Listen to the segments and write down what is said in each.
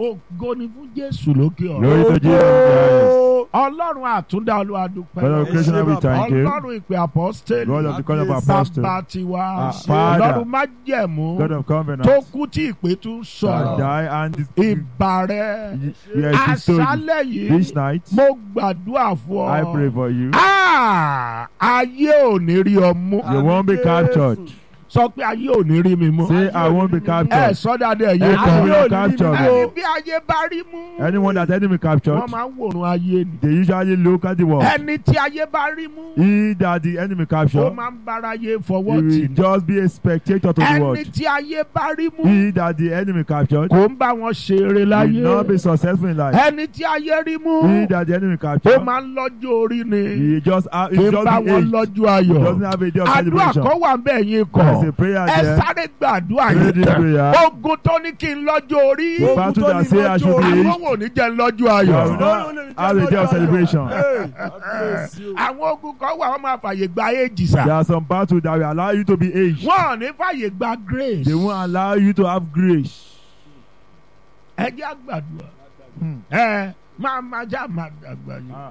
ògo ni fún Jésù lókè Glory to ọ̀run. Jesus. Ọlọ́run àtúndá Olúwa dúpẹ́. God of creation, we thank you. Ọlọ́run ìpè apọ́stélì. God of the call of Bàbá apostles. tiwa. Father. Ọlọ́run májẹ̀mú. God of covenant. Tó kú tí ìpè tún Shall sọ̀rọ̀. die and Ìbà rẹ̀. yes, he told you. Àṣálẹ̀ yìí. This night, Mo gbàdúrà fún ọ. I pray for you. Ayé ò ní rí ọ mú. You won't be captured. Sọ pé ayé ò ní rí mi mú. Say, I won't be captured. Sọ́dà dé ẹ̀yẹ Anyone kan. will capture Ẹni me. bí ayé bá rí mú. Anyone that enemy captured, Wọ́n máa ń wòrán ayé ni. they usually look at the wall. Ẹni tí ayé bá rí mú. He that the enemy Ó captured, máa ń bára ayé he fọwọ́ will tì ní. just be a spectator to the Ẹni world. tí ayé bá rí mú. He that the enemy captured, Kò ń bá wọn ṣe eré will láyé. not be successful in life. Ẹni tí ayé rí mú. He that the enemy Ó captured, máa ń lọ́jọ́ orí ni. he just Kì í be bá wọn aged. lọ́jọ́ ayọ̀. Doesn't have a day of Àdúrà celebration. kan wà ń bẹ̀ yín There's kọ̀. a prayer Ẹ there. sáré gbàdúrà Pray yìí this tán. prayer. Ogun tó ní kí n lọ́jọ́ orí. The battle that say I should be aged, Àwọn wò ní jẹ́ lọ́jọ́ I will ayọ̀. not have a day of celebration. Àwọn ogun kan wà wọ́n máa fàyè gba éjì sà. There are some battles that will allow you to be aged. Wọ́n ò ní fàyè gba grace. They won't allow you to have grace. Ẹ jẹ́ àgbàdua. Ẹ máa já máa dàgbà yìí.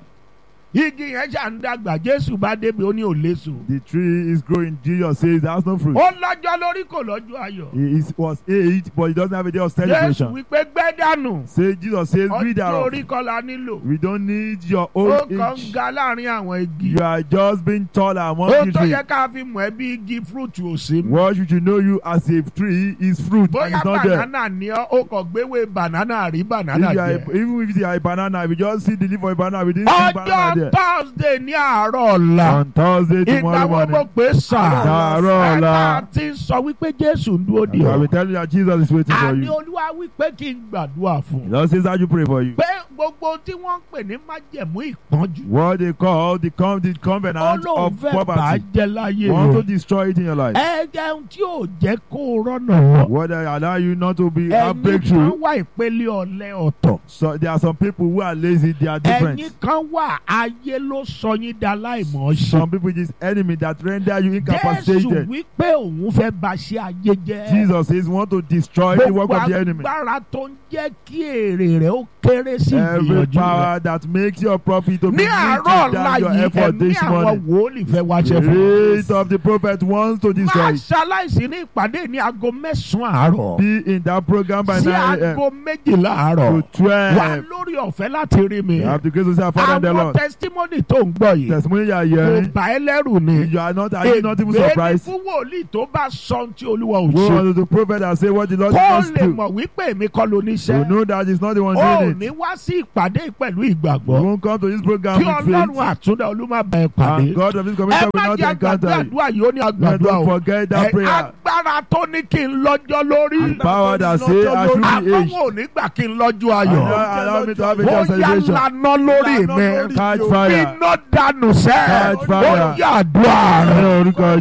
Igi yẹn ṣà ń dàgbà. Jésù bá débi ó ní ò léso. The tree is growing. Jesus says it has no fruit. Ó lọ́jọ́ lórí kò lọ́jọ́ ayọ̀. Was aged, but he doesn't have a day of Jésù celebration. wípé gbẹ́ dànù. Say Jesus says, read Ọjọ́ that. orí kọ́ la nílò. We don't need your Ó old kàn ń age. ga láàrin àwọn igi. You are just being taller among Ó the tó trees. yẹ ká fi mọ̀ ẹ́ bí igi fúrúùtù òsì mi. What you should know you as a tree is fruit and Bóyá it's not there. banana ni ọ́, ó kàn gbéwé banana rí banana If you are jẹ. even if you are a banana, if you just see the leaf of a banana, we didn't see banana Ọjọ́ there. Thursday ní àárọ̀ ọ̀la. On Thursday Ìgbà tomorrow wo mo morning, pè sà? Àárọ̀ ọ̀la. Ẹ̀ka ti ń sọ wípé Jésù ń dúró dè I will ọ́. tell you that Jesus is waiting for Àní you. Olúwa wípé kí n gbàdúrà fún un. Lord says that you pray for you. Pé gbogbo tí wọ́n ń pè ní májẹ̀mú ìpọ́njú. What they call the covenant Ọlọ́run of fẹ́ bà á poverty. jẹ́ láyé Want to rẹ̀. destroy it in your life. Ẹ jẹun tí ò jẹ́ kó o rọ́nà lọ. What they allow you not to be have Ẹ̀yin breakthrough. kan wà ìpele ọ̀lẹ ọ̀tọ̀. So there are some people who are lazy. They are different. Ẹ̀yin kan wà ayé ló sọ yín dá láìmọ̀ ṣe. Some people is enemy that render you Jésù incapacitated. wípé òun fẹ́ bà ṣe ayé jẹ́. Jesus says want to destroy the work Gbogbo of the enemy. agbára tó ń jẹ́ kí èrè rẹ̀ ó kéré sí Every ìgbìyànjú rẹ̀. power that makes your profit to be Ní àárọ̀ greater ọ̀la than your yìí effort ẹ̀mí this àwọn morning. wòlíì fẹ́ wá ṣe The fún rate of the prophet wants to destroy máa it. ṣaláìsí ní ìpàdé ní aago mẹ́sàn-án àárọ̀ Be in that program by sí 9 a.m. aago méjìlá àárọ̀. to Wà 12. lórí ọ̀fẹ́ láti rí mi. You have to go to say, Father and the Àwọn Lord. testimony tó ń gbọ́ yìí Testimony you are kò hearing. bá ẹ lẹ́rù ni. You are not even Ègbé ni surprised. fún wòlíì tó bá sọ ohun tí Olúwa ò Go ṣe. on to the prophet and say what the Lord Kó wants lè to do. mọ̀ wípé èmi kọ́ ló You níṣẹ́. know that it's not the one Ó doing ní it. wá sí ìpàdé pẹ̀lú You ìgbàgbọ́. won't come to this program Kí with Ọlọ́run faith. àtúndà Olúwa bá ẹ pàdé. And God of this Ẹ commission will má not jẹ́ encounter àgbàdo you. àdúrà yìí ó ní Let àgbàdo don't àwọn. forget that prayer. Agbára tó ní kí n lọ́jọ́ lórí. Power that say I should be Àwọn aged. ò ní gbà kí n lọ́jọ́ And ayọ̀. allow me to have a day Ó of yá celebration. lanà lórí mi. Catch fire. Iná dànù sẹ́. Catch fire. Ó yá àdúrà Ní rẹ̀. orúkọ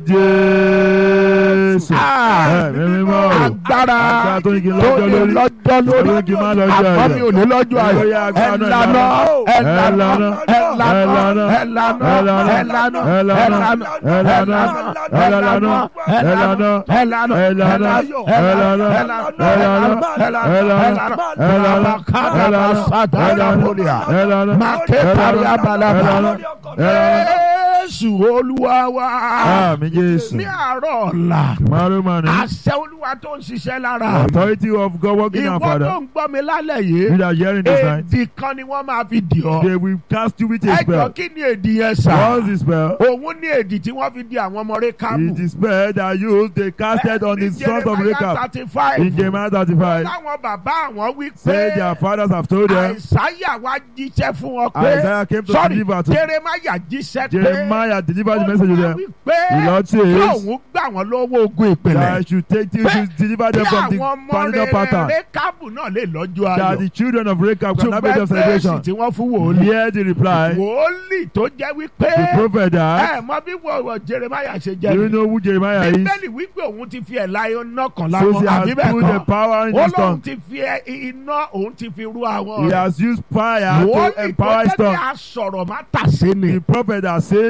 Jésù. Ẹ̀mí mímọ́. Agbára tó ní kí n tó lọ́jọ́ ní lórí. lọ́jọ́ lórí. Tó ní kí n má lọ́jọ́ ayọ̀. Àmọ́ mi ò ní lọ́jọ́ ayọ̀. Ó yá agbára náà Ẹ̀lànà ẹ̀lànà ẹ̀lànà ẹ̀lànà ẹ̀lànà ẹ̀lànà ẹ̀lànà ẹ̀lànà Jésù Olúwa wa. Àmín Jésù. Ní àárọ̀ ọ̀la. Tomorrow morning. Àṣẹ Olúwa tó ń ṣiṣẹ́ lára. Authority of God working in our Ìwọ tó Father. ń gbọ́ mi lálẹ́ You yìí. that are hearing this night. Èdì kan ni wọ́n máa fi dì ọ́. They will cast you with a Ẹ jọ spell. kí ni èdì yẹn sà? What's the spell? Òun ní èdì tí wọ́n fi di àwọn ọmọ Rékábù. It is spell that you they casted on the sons of Rechab. 35. In Jeremiah 35. Láwọn bàbá àwọn wí Say their pé fathers have told them. Àìsáyà wá jíṣẹ́ fún wọn pé Isaiah came to sorry deliver to Jeremiah jíṣẹ́ pé Jeremiah delivered the message to Olúwa them. wí pé The Lord kí says òun gbà wọ́n lọ́wọ́ ogun ìpìlẹ̀. that I should take you to deliver them Kí from the àwọn ọmọ pandemic pattern. Rékábù náà lè lọ́jọ́ That ayọ̀. the children of Rechab can have a day of Ṣùgbọ́n celebration. fèsì tí wọ́n fún wòlíì. Hear the reply. Wòlíì tó jẹ́ wípé The prophet that. ẹ mọ bí wọ́n Jeremiah ṣe jẹ́ Do you ni. know who Jeremiah is? Bíbélì wípé òun ti fi ẹ̀la iná kan So láwọn he àbí has bẹ́ẹ̀ put the kọ́. power in his Olóhùn tongue. ti fi iná òun ti fi rú àwọn He rẹ̀. has used fire to Wòlíì tó empower his jẹ́ bí tongue. asọ̀rọ̀ má tàsé ni. The prophet that says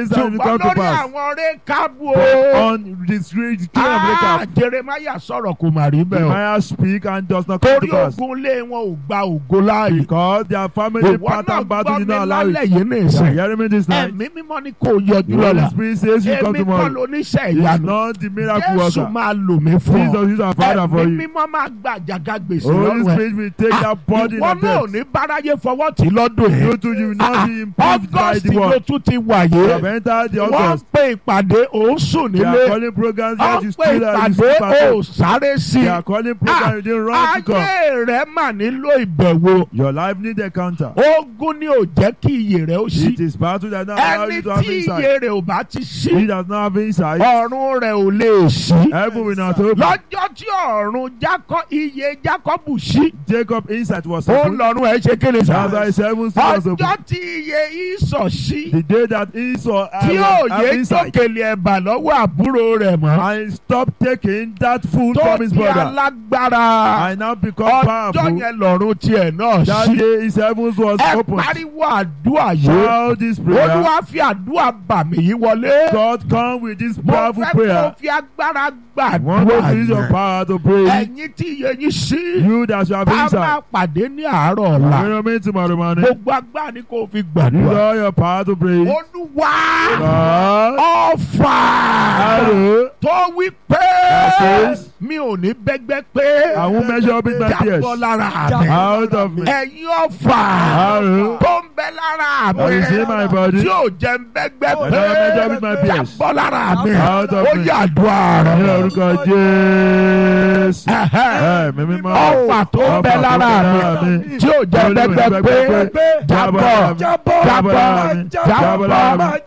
things that will ṣùgbọ́n come to lórí pass. àwọn rékàbù But o. on the street, the king of Rechab, Jeremiah sọ̀rọ̀ kò mà rí bẹ́ẹ̀ o. Jeremiah speak and does not come to torí pass. ogun lé wọn ò gba ògo láàyè. Because their family ìwọ náà pattern battle gbọ́ did mi not allow lálẹ́ it. yìí ní You are ìsìn. hearing me this night? ẹ̀mí mímọ́ ni kò yọjú The Holy lọ́la. Spirit says you come èmi kọ́ tomorrow. lóníṣẹ́ It's ìyanu. not the miracle Jésù worker. máa lò mí fún ọ. Jesus is our Father for ẹ̀mí you. mímọ́ máa gba àjàgà gbèsè Holy lọ́rùn ẹ̀. Spirit will take that burden ìwọ of náà ò death. ní báráyé fọwọ́ tì lọ́dún yìí. You too, you will not be improved by August the ló world. tún ti wà You have yé. entered the wọ́n August. pe ìpàdé òun sùn They are nílé. calling programs wọ́n that you pe still are ìpàdé sleep at ò home. sáré sí. They are calling programs you didn't run to come. ayé rẹ̀ mà nílò ìbẹ̀wò. Your life need a counter. ogun ni ò jẹ́ kí iyè rẹ̀ ó ṣí. It is battle that not allow ẹni you to have tí insight. iyè rẹ̀ ò bá ti He ṣí. does not have insight. ọ̀run rẹ̀ ò lè ṣí. Heaven will not open. lọ́jọ́ tí ọ̀run iye Jákọ́bù ṣí. Jacob insight was ó open. lọ́run ẹ̀ ṣe kéde That's why sáà. 7 was open. ọjọ́ tí iye Ísọ̀ ṣí. The day that Esau tí have òye insight tókèlè ẹ̀bà lọ́wọ́ àbúrò rẹ̀ mọ́. and stop taking that food tó from his di brother alágbára. and now become ọjọ́ powerful. yẹn lọ́run tiẹ̀ náà That ṣí. day his heavens was ẹ open. pariwo àdúrà yìí. Shout this prayer. Olúwa fi àdúrà bà mí yìí wọlé. God come with this mo powerful fẹ́ kó prayer. fi agbára Want to gbàdúrà use your yẹn. power to pray. ẹ̀yin tí iye yín ṣí. You that shall have a máa insight. pàdé ní àárọ̀ ọ̀la. You know me tomorrow morning. gbogbo agbára ni kò fi Use gbàdúrà. all your power to pray. Olúwa God. ọ̀fà Hello. tó wí pé says, mi ò ní bẹ́gbẹ́ pé I won't measure up with my tears. jábọ́ lára mi. Out of me. ẹ̀yin ọ̀fà Hello. tó ń bẹ lára That is in mi. my body. tí ò jẹ́ ń bẹ́gbẹ́ I don't measure with my pé peers. jábọ́ lára mi. Out of ó me. yà àdúrà Ní rẹ̀. orúkọ Jésù. Ẹ̀mí mímọ́. ọ̀fà tó ń bẹ lára mi. tí ò jẹ́ bẹ́gbẹ́ pé jábọ́ jábọ́ jábọ́ jábọ́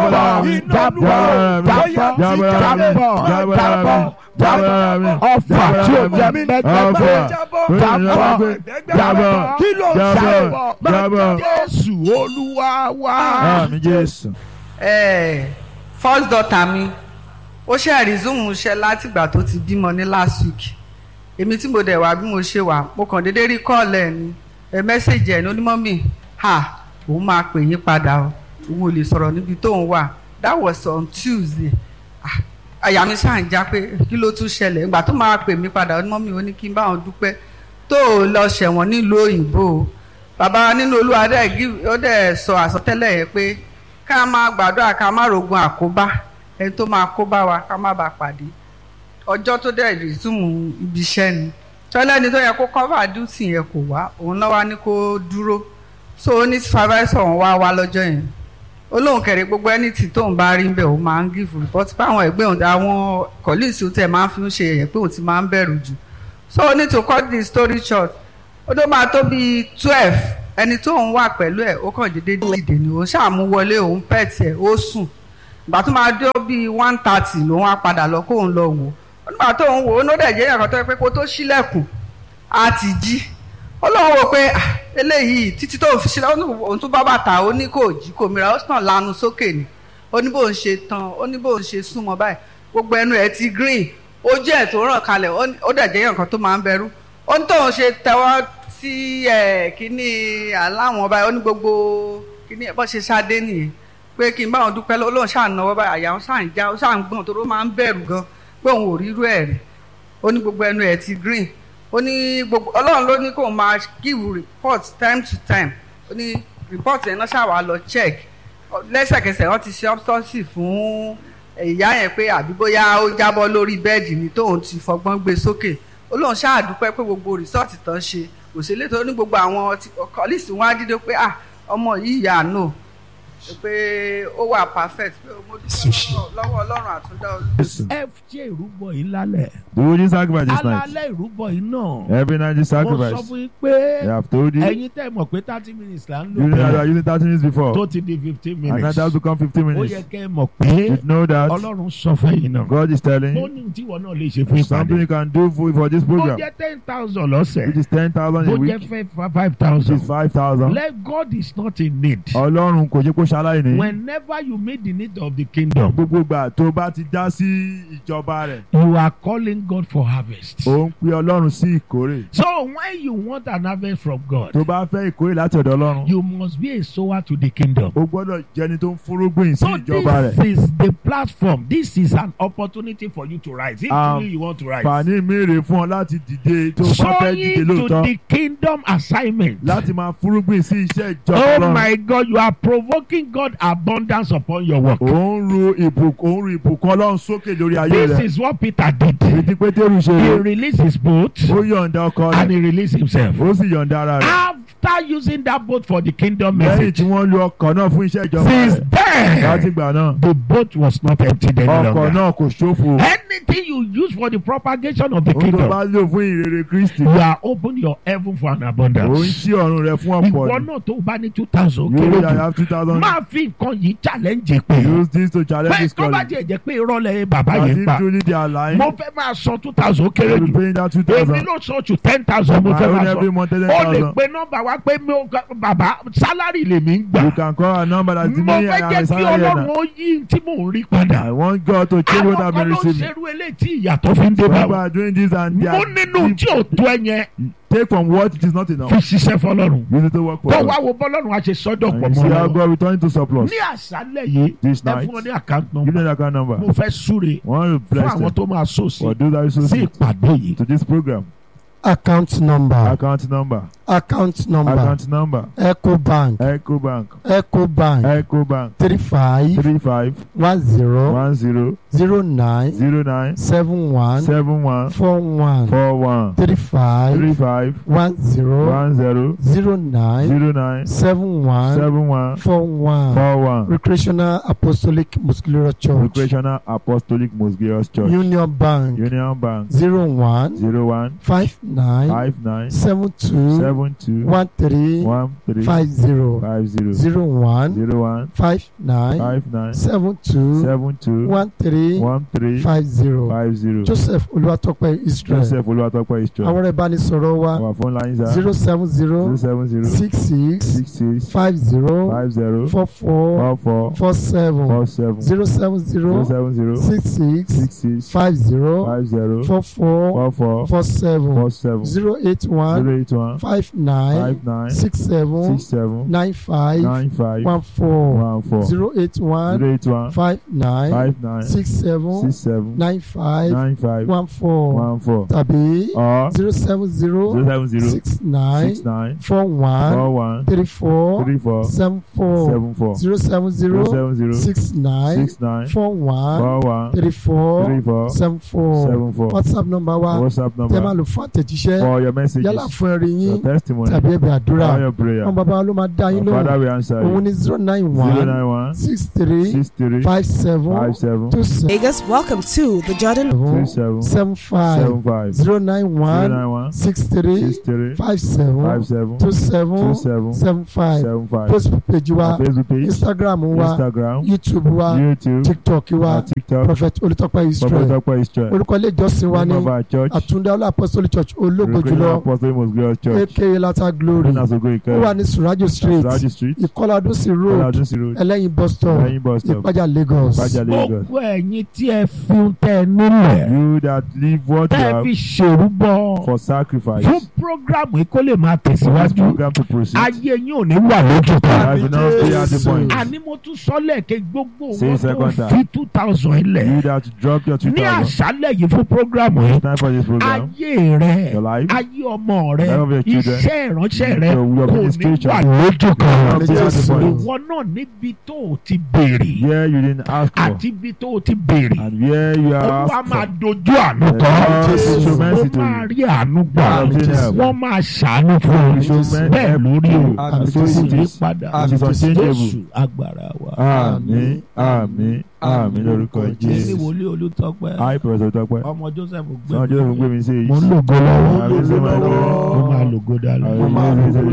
ọ̀fà tí ò jẹ́ bẹ́gbẹ́ jábọ́ kí ló ń jábọ́ Jésù Olúwa wa. Àmín Jésù. First daughter mi ó ṣe resume iṣẹ́ látìgbà tó ti bímọ ní last week èmi tí mo dẹ̀ wá bí mo ṣe wà mo kàn déédéé rí kọ́ọ̀lù ẹ̀ ní mẹ́sẹ̀jì ẹ̀ ní onímọ̀mí òun máa pè yín padà o òun ò lè sọ̀rọ̀ níbi tóun wà that was on Tuesday àyà mi ṣáà ń já pé kí ló tún ṣẹlẹ̀ ìgbà tó máa pè mí padà onímọ̀mí ó ní kí n bá wọn dúpẹ́ tó o lọ ṣẹ̀wọ̀n nílùú òyìnbó o bàbá nínú Olúwa ó dẹ̀ sọ àsọtẹ́lẹ̀ yẹn pé ká máa gbàdúrà ká má rogun àkóbá ẹni tó máa kó bá wa ká má bàa pàdé ọjọ́ tó dẹ̀ rìsúmù ibi iṣẹ́ ni tọ́lẹ́ni tó yẹ kó cover duty yẹn kò wá òun náà wá ní kó dúró so ó ní supervisor òun wá lọ́jọ́ yẹn ó lóun kẹ̀rẹ̀ gbogbo ẹni tí tóun bá rí bẹ́ẹ̀ òun máa ń give report pé àwọn ẹgbẹ́ òun àwọn colleagues tẹ̀ máa ń fi ń ṣe ẹ̀yẹ pé òun ti máa ń bẹ̀rù jù so ó ní to cut the story short ó tó máa tó bíi 12 ẹni tó ń wà pẹ̀lú ẹ̀ ó kàn déédéé dìde ni òun ṣàmú wọlé òun pẹ̀tì ẹ̀ ó sùn ìgbà tó máa dé bíi 1:30 lòun á padà lọ kóun lọ wò ó nígbà tó ń wò ó ló dẹ̀ jẹ́ ìyàkọ́ tó yẹ pé kó tó ṣílẹ̀kùn á ti jí ó lóun wò pé eléyìí títí tó fi sílẹ̀ òun tún bá bàtà ó ní kò jí kò mìíràn ó sàn lanu sókè ni ó ní bóun ṣe tán ó ní bóun ṣe súnmọ́ báyìí gbogbo ẹnu ẹ̀ ti green ojú ẹ̀ tó ràn kalẹ̀ ó dẹ̀ jẹ́ ìyàkọ́ tó máa ń bẹ̀rù ó ní tóun ṣe tẹ́wọ́ sí kíní aláwọn báyìí ó ní gbogbo kíní ẹ̀ bọ́ ṣe ṣáde nìyẹn pé kí n bá wọn dúpẹ́ lọ́wọ́ ṣáà náwó báyìí àyà wọn ṣáà ń já ó ṣáà ń gbọ̀n tó ló máa ń bẹ̀rù gan pé òun ò rírú ẹ̀ rí ó ní gbogbo ẹnu ẹ̀ ti green ó ní gbogbo ọlọ́run ló ní kó máa give report time to time ó ní report yẹn náà ṣàwà lọ check lẹ́sẹ̀kẹsẹ̀ wọ́n ti ṣe autopsy fún ìyá yẹn pé àbí bóyá ó jábọ́ lórí bẹ́ẹ̀dì ni tóun ti fọgbọ́n gbé sókè ó lóun ṣáà dúpẹ́ pé gbogbo result tán ṣe òṣèlè tó ní gbogbo àwọn colleagues wọn á dídé pé ọmọ yìí yà no pé ó wà perfect pé mo dúpẹ́ lọ́wọ́ ọlọ́run àtúndá olú. ẹ ṣe ìrúbọ yìí lálẹ́. Do you sacrifice this night? alálẹ̀ ìrúbọ yìí náà. Every night you mo sọ sacrifice. fún yín pé I have told you. ẹ̀yin tẹ́ mọ̀ pé 30 minutes là ń You know that you lò are using 30 minutes before. tó ti di 15 And now minutes. that has become 15 ó minutes. yẹ kẹ́ ẹ mọ̀ pé You know that ọlọ́run sọ fẹ́yìn náà. God is telling ó you ní tí ìwọ náà lè ṣe fún something ìpàdé. you can do for this ó program. jẹ́ 10,000 lọ́sẹ̀. Which is 10,000 ó a jẹ́ week. 5,000. Which is 5,000. Let God is not in need. Ọlọ́run kò jẹ́ kó ṣaláìní. Whenever you meet the need of the kingdom, Gbogbo ìgbà tó bá ti dá sí ìjọba rẹ̀, you are calling God for harvest. ó ń pe Ọlọ́run sí ìkórè. So when you want an harvest from God, Tó bá fẹ́ ìkórè láti ọ̀dọ̀ Ọlọ́run, you must be a sower to the kingdom. ó gbọ́dọ̀ jẹ́ni tó ń fúrúgbìn sí So ìjọba this rẹ̀. is the platform. This is an opportunity for you to rise. If Um, truly you want to rise. Fàní mèrè fún ọ láti dìde tó bá fẹ́ dìde Sowing to lóòótọ́. the kingdom assignment. Láti máa fúrúgbìn sí iṣẹ́ ìjọba Oh Ọlọ́run. my God, you are provoking God abundance upon your work. Ó ń ru ìbùkún Ọlọ́run sókè lórí ayé This rẹ̀. is what Peter did. Ìdí Pétérù ṣe He rè. released his boat Ó yọ̀ǹda ọkọ and rẹ̀. he released himself. Ó sì yọ̀ǹda ara rẹ̀. After using that boat for the kingdom Lẹ́yìn message, tí wọ́n lu ọkọ̀ náà fún iṣẹ́ ìjọba since rẹ̀. then, Láti gbà náà, the boat was not emptied any ọkọ̀ longer. náà kò ṣófo. Anything you use for the propagation of the Ó tó kingdom, bá lò fún ìrere Kristi. you are open your heaven for an Ó ń abundance. ṣí ọ̀run rẹ̀ fún ọ̀pọ̀ Ìwọ ni. náà tó bá ní 2,000 You kéré will jù, have 2,000. máa fi nǹkan yìí challenge pé. Use this to challenge Bẹ́ẹ̀ this tó bá calling. jẹ́ pé ìrọ̀lẹ́ bàbá As yìí ń if pa. truly they are lying, Mo fẹ́ máa san 2,000 kéré you will jù. be paying that Èmi 2,000. ló sọ oṣù 10,000 mo My fẹ́ own máa every sọ. month O lè 10,000. pe nọ́mbà wa pé bàbá sálárì lèmi ń gbà. You can call a number that is Mo me fẹ́ and jẹ́ I'm kí salary Ọlọ́run earner. ó yí tí mò ń rí padà. I want God to change what Àwọn I've kan been ló ń receiving. ṣerú eléyìí tí ìyàtọ̀ fi ń dé bá People wọn. are doing this and they Mo are nínú tí ò tó ẹ yẹn take from what it is not enough. fi ṣiṣẹ́ fọlọ́run. Use it to work for Tó us. wá wo bọ́lọ́run á ṣe sọ́dọ̀ And pọ̀ you mọ́ see how lọ́wọ́. God return to surplus. Ní àṣálẹ̀ yìí, This ẹ night, fún wọn ní account give number. them the account number. Mo fẹ́ súre Want to fún bless àwọn them tó máa sò sí for those that sí associate ìpàdé yìí. to this program. Account number. Account number. Account number. Account number. Ecobank. Ecobank. Ecobank. Ecobank. 35 35 10 10 09 09 71 71 41 41 35 35 10 10 09 09 71 71 41. 41. Recreational Apostolic Muscular Church. Recreational Apostolic Muscular Church. Union Bank. Union Bank. 01 01 59 59 72 72 13 13 50 50 01 01 59 59 72 72 13 13 50. 50. Joseph Olúwatópẹ́ Israel. Joseph Olúwatópẹ́ Israel. Àwọn ìbánisọ̀rọ̀ wa Our phone lines are 070 070 66 66 50 50 44 44 47 47 070 070 66 66 50 50 44 44 47 47 081 081 59 59 67 67 95 95 14 14 081 081 59 59 67 67 95 95 14 14 tàbí or 070 070 69 69 41 41 34 34 74 74 070 070 69 69 41 41 34 34 74 74 WhatsApp number wa WhatsApp tẹ́ máa number lò fún àtẹ̀jíṣẹ́ for your messages, yálà fún ẹ̀rí your yín testimony, tàbí ẹ̀bẹ̀ àdúrà or your prayer. àwọn bàbá wa ló máa dá yín Our lóhùn Father, we answer òun you. ní 091 091 63 63 57 57 27 Vegas, welcome to the Jordan. 27 75 75 091 091 63 63 57 57 27 27 75 75. Facebook page wa Our Facebook page, Instagram wa Instagram, YouTube wa YouTube, TikTok wa our TikTok, Prophet Olùtọ́pẹ́ Israel Prophet Israel. orúkọ ilé ìjọsìn wa Name ní of our church, Àtúndá Ọlá Apostolic Church ológo Recreational jùlọ Apostolic Muscular Church, aka Lata Glory known as Ogo ó wà Ike, ní Surajo Street Raji Street, Ìkọládúnsì Road Oladusi Road, Ẹlẹ́yin bus stop Lẹ́yìn bus stop, Ìpájà Lagos. Ìpájà Lagos. Gbogbo ẹ̀yin tí ẹ fi ń tẹ nílẹ̀. You that leave what you Tẹ́ ẹ have fi ṣèrúbọ for sacrifice fún prógrámù yìí kó lè máa for this tẹ̀síwájú. program to proceed. Ayé yín ò ní wà lójú kan. I will not stay at the point. Àní mo tún sọ lẹ́ẹ̀kẹ́ gbogbo Say owó second tó time. fi 2,000 ilẹ̀. You that drop your Ní 2,000. àṣálẹ̀ yìí fún prógrámù yìí. Time for this program. Ayé rẹ̀, Your life. ayé ọmọ rẹ̀, Life of your children. iṣẹ́ ìránṣẹ́ rẹ̀ Your kò ní ministration. wà lójú kan. Not stay at the point. Ìwọ náà níbi tó o ti béèrè Where you didn't ask for àti ibi tó o ti béèrè. and where you are Olúwa asked máa for. dojú àánú The kan. Lord will show mercy Ó to máa you. rí àánú gbà. Amen. Wọ́n máa ṣàánú fún He ọ. show mercy Bẹ́ẹ̀ lórí o. and so Kò it ní is. padà. It is unchangeable. Jésù agbára wa. Àmín, àmín, àmín lórúkọ Èmi Jésù. wòlíì Olùtọ́pẹ́. Hi, Professor Tọ́pẹ́. Ọmọ Joseph Sọ́jọ́ fún gbé mi sí èyí. Mo ń lògo lọ́wọ́. Àmín sí my Lord. Mo máa lògo dálẹ̀. Àmín sí my Lord.